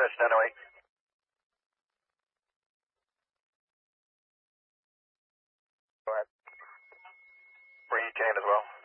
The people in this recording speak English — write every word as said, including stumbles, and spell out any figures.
Dispatch nine oh eight. Go ahead. Bring you Kane as well.